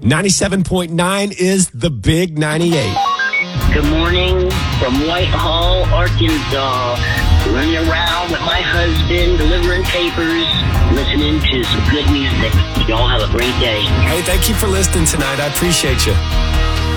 97.9 is the Big 98. Good morning from Whitehall, Arkansas. Running around with my husband, delivering papers, listening to some good music. Y'all have a great day. Hey, thank you for listening tonight. I appreciate you.